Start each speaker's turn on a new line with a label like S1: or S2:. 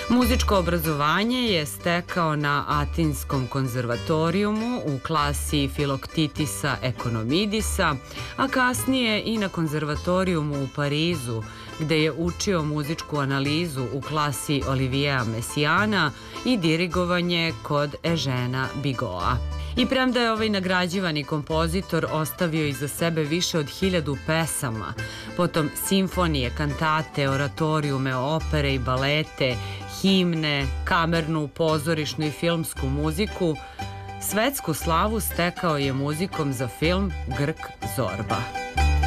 S1: Muzičko obrazovanje je stekao na Atinskom konzervatorijumu u klasi Filoktitisa Ekonomidisa, a kasnije i na konzervatorijumu u Parizu, gde je učio muzičku analizu u klasi Olivierea Messiana i dirigovanje kod Eugena Bigoa. I premda je ovaj nagrađivani kompozitor ostavio iza sebe više od 1000 pesama, potom simfonije, kantate, oratorijume, opere i balete, himne, kamernu, pozorišnu i filmsku muziku, svetsku slavu stekao je muzikom za film Grk Zorba.